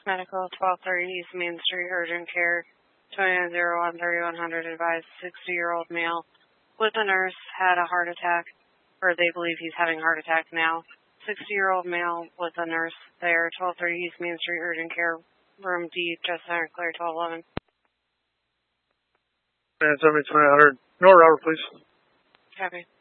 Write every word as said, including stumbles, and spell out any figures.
Medical, twelve thirty East Main Street, urgent care, twenty-nine oh one, thirty-one hundred, advised sixty-year-old male with a nurse had a heart attack, or they believe he's having a heart attack now. sixty-year-old male with a nurse there, twelve thirty East Main Street, urgent care, room D, just center, clear, twelve eleven. And seventy-two hundred, North Robert, please. Copy.